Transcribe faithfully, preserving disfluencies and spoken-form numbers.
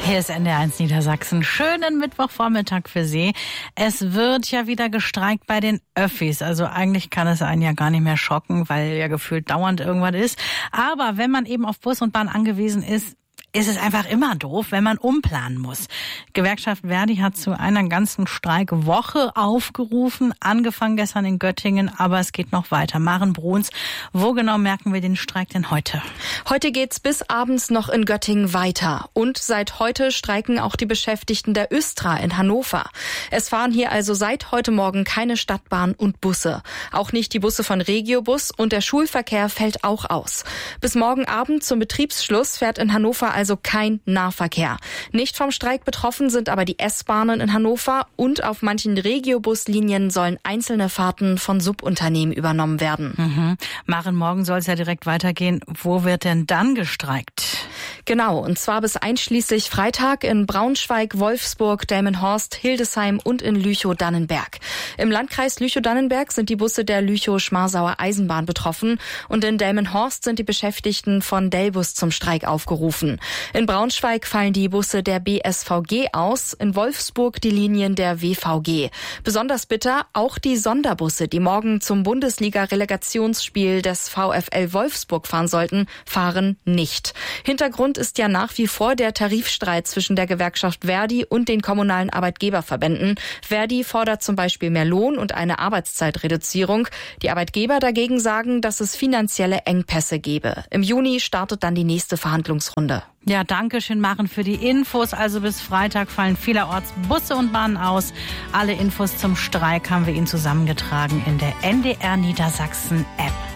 Hier ist N D R eins Niedersachsen. Schönen Mittwochvormittag für Sie. Es wird ja wieder gestreikt bei den Öffis. Also eigentlich kann es einen ja gar nicht mehr schocken, weil ja gefühlt dauernd irgendwas ist. Aber wenn man eben auf Bus und Bahn angewiesen ist, ist es einfach immer doof, wenn man umplanen muss. Gewerkschaft Verdi hat zu einer ganzen Streikwoche aufgerufen, angefangen gestern in Göttingen, aber es geht noch weiter. Maren Bruns, wo genau merken wir den Streik denn heute? Heute geht's bis abends noch in Göttingen weiter. Und seit heute streiken auch die Beschäftigten der Östra in Hannover. Es fahren hier also seit heute Morgen keine Stadtbahn und Busse. Auch nicht die Busse von Regiobus und der Schulverkehr fällt auch aus. Bis morgen Abend zum Betriebsschluss fährt in Hannover also Also kein Nahverkehr. Nicht vom Streik betroffen sind aber die S-Bahnen in Hannover und auf manchen Regiobuslinien sollen einzelne Fahrten von Subunternehmen übernommen werden. Mhm. Maren, morgen soll es ja direkt weitergehen. Wo wird denn dann gestreikt? Genau, und zwar bis einschließlich Freitag in Braunschweig, Wolfsburg, Delmenhorst, Hildesheim und in Lüchow-Dannenberg. Im Landkreis Lüchow-Dannenberg sind die Busse der Lüchow-Schmarsauer Eisenbahn betroffen und in Delmenhorst sind die Beschäftigten von Delbus zum Streik aufgerufen. In Braunschweig fallen die Busse der B S V G aus, in Wolfsburg die Linien der W V G. Besonders bitter auch die Sonderbusse, die morgen zum Bundesliga-Relegationsspiel des VfL Wolfsburg fahren sollten, fahren nicht. Hintergrund ist ja nach wie vor der Tarifstreit zwischen der Gewerkschaft Verdi und den kommunalen Arbeitgeberverbänden. Verdi fordert zum Beispiel mehr Lohn und eine Arbeitszeitreduzierung. Die Arbeitgeber dagegen sagen, dass es finanzielle Engpässe gebe. Im Juni startet dann die nächste Verhandlungsrunde. Ja, danke schön, Maren, für die Infos. Also bis Freitag fallen vielerorts Busse und Bahnen aus. Alle Infos zum Streik haben wir Ihnen zusammengetragen in der N D R Niedersachsen App.